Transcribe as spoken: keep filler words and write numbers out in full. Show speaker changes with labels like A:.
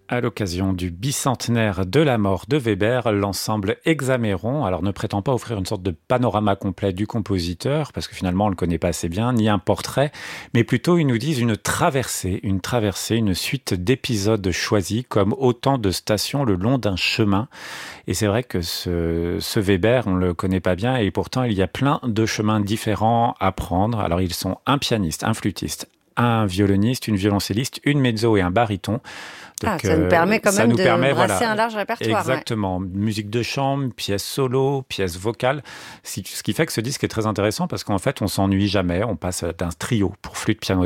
A: À l'occasion du bicentenaire de la mort de Weber, l'ensemble Hexaméron, alors ne prétend pas offrir une sorte de panorama complet du compositeur, parce que finalement on ne le connaît pas assez bien, ni un portrait, mais plutôt ils nous disent une traversée, une traversée, une suite d'épisodes choisis comme autant de stations le long d'un chemin. Et c'est vrai que ce, ce Weber, on ne le connaît pas bien, et pourtant il y a plein de chemins différents à prendre. Alors ils sont un pianiste, un flûtiste, un violoniste, une violoncelliste, une mezzo et un baryton.
B: Ah,
A: Donc,
B: ça nous
A: euh,
B: permet quand
A: ça
B: même
A: nous
B: de
A: permet,
B: brasser
A: voilà,
B: un large répertoire. Ouais.
A: exactement, musique de chambre, pièces solo, pièces vocales, ce qui fait que ce disque est très intéressant parce qu'en fait, on s'ennuie jamais, on passe d'un trio pour flûte, piano